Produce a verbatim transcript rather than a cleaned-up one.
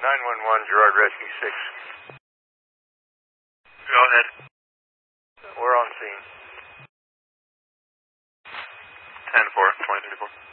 nine one one, Gerard Rescue six. Go ahead. We're on scene. ten four, twenty thirty-four.